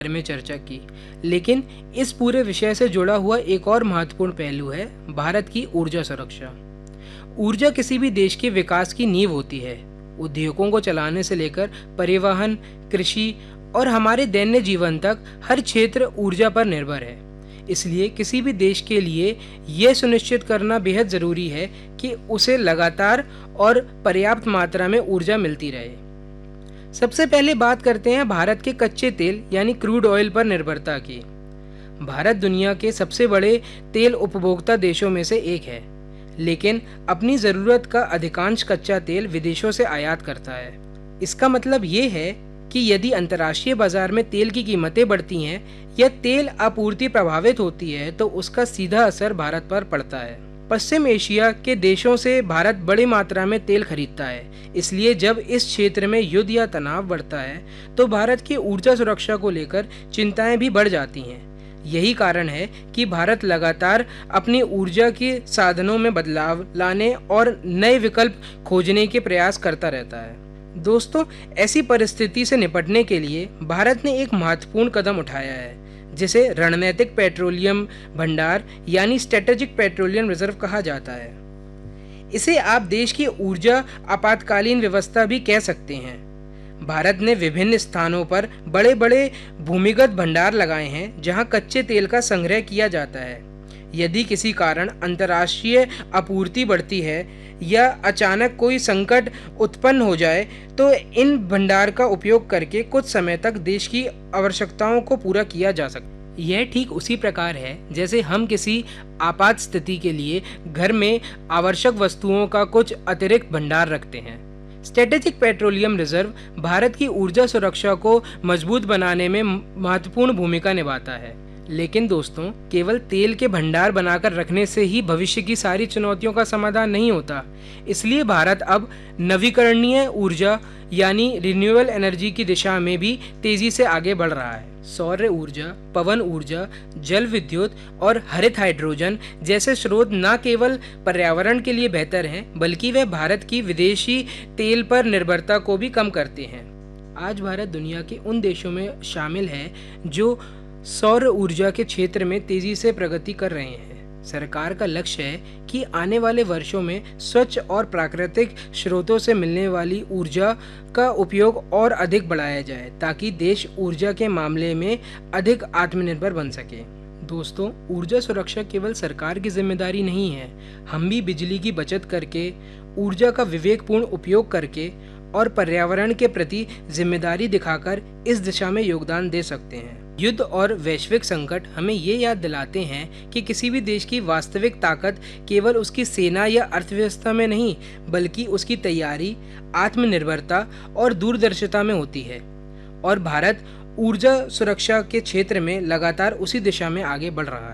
बारे में चर्चा की, लेकिन इस पूरे विषय से जुड़ा हुआ एक और महत्वपूर्ण पहलू है भारत की ऊर्जा सुरक्षा। ऊर्जा किसी भी देश के विकास की नींव होती है। उद्योगों को चलाने से लेकर परिवहन, कृषि और हमारे दैनिक जीवन तक हर क्षेत्र ऊर्जा पर निर्भर है। इसलिए किसी भी देश के लिए यह सुनिश्चित करना बेहद ज़रूरी है कि उसे लगातार और पर्याप्त मात्रा में ऊर्जा मिलती रहे। सबसे पहले बात करते हैं भारत के कच्चे तेल यानी क्रूड ऑयल पर निर्भरता की। भारत दुनिया के सबसे बड़े तेल उपभोक्ता देशों में से एक है, लेकिन अपनी ज़रूरत का अधिकांश कच्चा तेल विदेशों से आयात करता है। इसका मतलब ये है कि यदि अंतर्राष्ट्रीय बाजार में तेल की कीमतें बढ़ती हैं या तेल आपूर्ति प्रभावित होती है तो उसका सीधा असर भारत पर पड़ता है। पश्चिम एशिया के देशों से भारत बड़ी मात्रा में तेल खरीदता है, इसलिए जब इस क्षेत्र में युद्ध या तनाव बढ़ता है तो भारत की ऊर्जा सुरक्षा को लेकर चिंताएं भी बढ़ जाती हैं। यही कारण है कि भारत लगातार अपनी ऊर्जा के साधनों में बदलाव लाने और नए विकल्प खोजने के प्रयास करता रहता है। दोस्तों, ऐसी परिस्थिति से निपटने के लिए भारत ने एक महत्वपूर्ण कदम उठाया है, जिसे रणनीतिक पेट्रोलियम भंडार यानी स्ट्रेटेजिक पेट्रोलियम रिजर्व कहा जाता है। इसे आप देश की ऊर्जा आपातकालीन व्यवस्था भी कह सकते हैं। भारत ने विभिन्न स्थानों पर बड़े बड़े भूमिगत भंडार लगाए हैं जहां कच्चे तेल का संग्रह किया जाता है। यदि किसी कारण अंतर्राष्ट्रीय आपूर्ति बढ़ती है या अचानक कोई संकट उत्पन्न हो जाए तो इन भंडार का उपयोग करके कुछ समय तक देश की आवश्यकताओं को पूरा किया जा सकता है। यह ठीक उसी प्रकार है जैसे हम किसी आपात स्थिति के लिए घर में आवश्यक वस्तुओं का कुछ अतिरिक्त भंडार रखते हैं। स्ट्रेटेजिक पेट्रोलियम रिजर्व भारत की ऊर्जा सुरक्षा को मजबूत बनाने में महत्वपूर्ण भूमिका निभाता है। लेकिन दोस्तों, केवल तेल के भंडार बनाकर रखने से ही भविष्य की सारी चुनौतियों का समाधान नहीं होता। इसलिए भारत अब नवीकरणीय ऊर्जा यानी रिन्यूएबल एनर्जी की दिशा में भी तेजी से आगे बढ़ रहा है। सौर ऊर्जा, पवन ऊर्जा, जल विद्युत और हरित हाइड्रोजन जैसे स्रोत न केवल पर्यावरण के लिए बेहतर हैं, बल्कि वे भारत की विदेशी तेल पर निर्भरता को भी कम करते हैं। आज भारत दुनिया के उन देशों में शामिल है जो सौर ऊर्जा के क्षेत्र में तेजी से प्रगति कर रहे हैं। सरकार का लक्ष्य है कि आने वाले वर्षों में स्वच्छ और प्राकृतिक स्रोतों से मिलने वाली ऊर्जा का उपयोग और अधिक बढ़ाया जाए ताकि देश ऊर्जा के मामले में अधिक आत्मनिर्भर बन सके। दोस्तों, ऊर्जा सुरक्षा केवल सरकार की जिम्मेदारी नहीं है। हम भी बिजली की बचत करके, ऊर्जा का विवेकपूर्ण उपयोग करके और पर्यावरण के प्रति जिम्मेदारी दिखाकर इस दिशा में योगदान दे सकते हैं। युद्ध और वैश्विक संकट हमें ये याद दिलाते हैं कि किसी भी देश की वास्तविक ताकत केवल उसकी सेना या अर्थव्यवस्था में नहीं, बल्कि उसकी तैयारी, आत्मनिर्भरता और दूरदर्शिता में होती है। और भारत ऊर्जा सुरक्षा के क्षेत्र में लगातार उसी दिशा में आगे बढ़ रहा है।